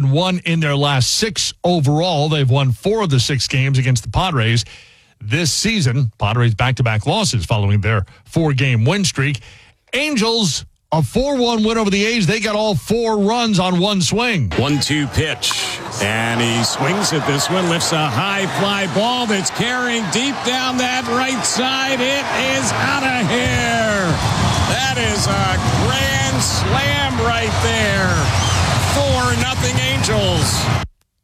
5-1 in their last 6 overall. They've won 4 of the 6 games against the Padres this season. Padres back-to-back losses following their 4-game win streak. Angels, a 4-1 win over the A's. They got all 4 runs on one swing. 1-2 pitch. And he swings at this one, lifts a high fly ball that's carrying deep down that right side. It is out of here. That is a grand slam right there. 4-0 Angels.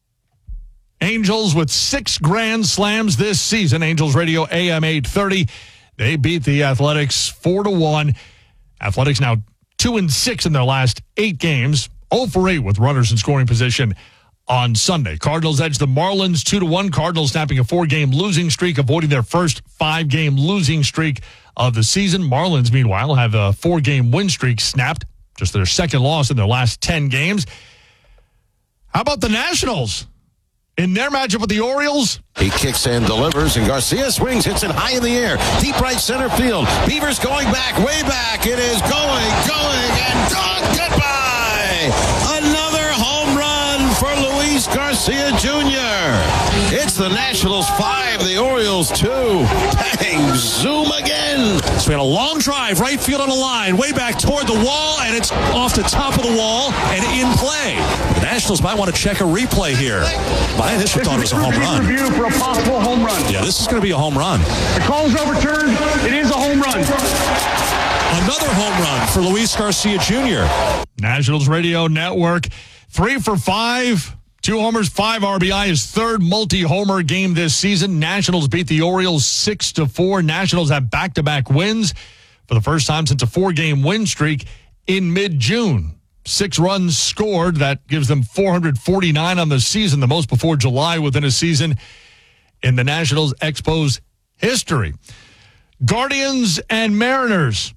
Angels with 6 grand slams this season. Angels Radio AM 830. They beat the Athletics 4-1. Athletics now 2-6 in their last 8 games. 0 for 8 with runners in scoring position on Sunday. Cardinals edge the Marlins 2-1. Cardinals snapping a 4-game losing streak, avoiding their first 5-game losing streak of the season. Marlins, meanwhile, have a 4-game win streak snapped, just their second loss in their last 10 games. How about the Nationals? In their matchup with the Orioles, he kicks and delivers, and Garcia swings, hits it high in the air, deep right center field. Beavers going back, way back. It is going, and gone. Goodbye. Another home run for Luis Garcia Jr. It's the Nationals 5, the Orioles 2. Bang, zoom again. So we had a long drive, right field on the line, way back toward the wall, and it's off the top of the wall and in play. The Nationals might want to check a replay here. I initially thought it was a home run. Review for a possible home run. Yeah, this is going to be a home run. The call is overturned. It is a home run. Another home run for Luis Garcia Jr. Nationals Radio Network, 3 for 5. 2 homers, 5 RBI, his third multi-homer game this season. Nationals beat the Orioles 6-4. Nationals have back-to-back wins for the first time since a 4-game win streak in mid-June. 6 runs scored. That gives them 449 on the season, the most before July within a season in the Nationals Expos history. Guardians and Mariners.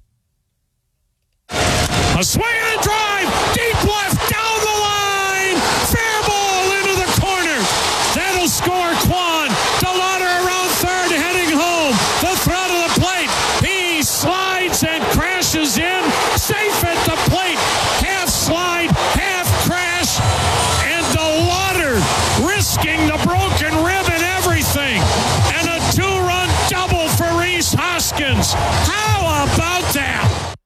A swing and a drive, deep left, down the line, fair ball into the corner. That'll score Kwan. DeLauder around third, heading home. The throw to the plate. He slides and crashes in, safe at the plate. Half slide, half crash, and DeLauder risking the broken rib and everything. And a 2-run double for Rhys Hoskins. How about that?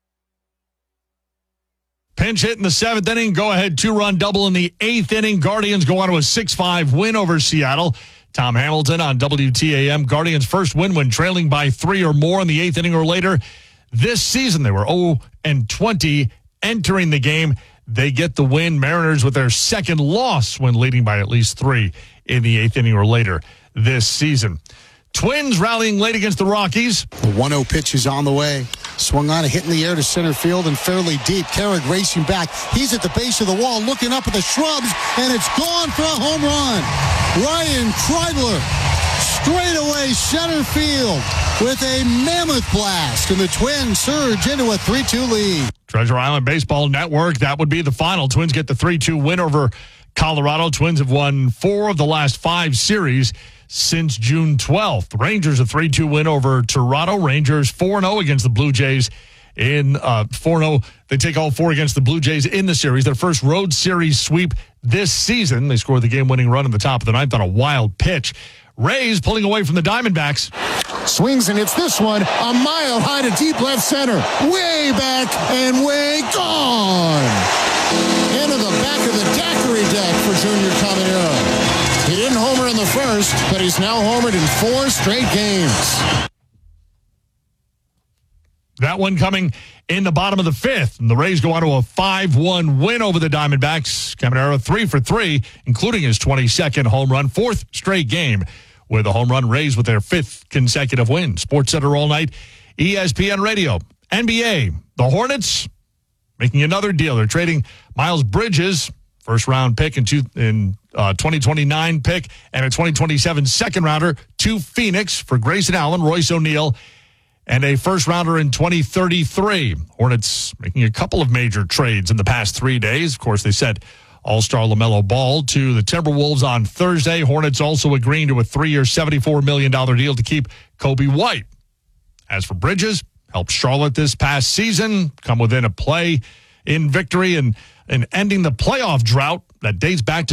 Pinch hit in the 7th inning. Go-ahead 2-run double in the 8th inning. Guardians go on to a 6-5 win over Seattle. Tom Hamilton on WTAM. Guardians' first win when trailing by 3 or more in the 8th inning or later. This season, they were 0-20 entering the game. They get the win. Mariners with their second loss when leading by at least 3 in the 8th inning or later this season. Twins rallying late against the Rockies. The 1-0 pitch is on the way. Swung on, a hit in the air to center field and fairly deep. Carrick racing back. He's at the base of the wall looking up at the shrubs, and it's gone for a home run. Ryan Kreidler straight away center field with a mammoth blast, and the Twins surge into a 3-2 lead. Treasure Island Baseball Network, that would be the final. Twins get the 3-2 win over Colorado. Twins have won 4 of the last 5 series since June 12th. Rangers a 3-2 win over Toronto. Rangers 4-0 against the Blue Jays in 4-0. They take all 4 against the Blue Jays in the series. Their first road series sweep this season. They scored the game-winning run in the top of the 9th on a wild pitch. Rays pulling away from the Diamondbacks. Swings and hits this one a mile high to deep left center. Way back and way gone. Into the back of the daiquiri deck for Junior Caminero. He didn't homer in the first, but he's now homered in 4 straight games. That one coming in the bottom of the 5th. And the Rays go on to a 5-1 win over the Diamondbacks. Caminero 3 for 3, including his 22nd home run, 4th straight game with a home run. Rays with their 5th consecutive win. Sports Center all night, ESPN Radio. NBA, the Hornets making another deal. They're trading Miles Bridges, first-round pick in 2029 pick, and a 2027 second-rounder to Phoenix for Grayson Allen, Royce O'Neal, and a first-rounder in 2033. Hornets making a couple of major trades in the past 3 days. Of course, they sent All-Star LaMelo Ball to the Timberwolves on Thursday. Hornets also agreeing to a 3-year, $74 million deal to keep Kobe White. As for Bridges, helped Charlotte this past season, come within a play in victory and ending the playoff drought that dates back to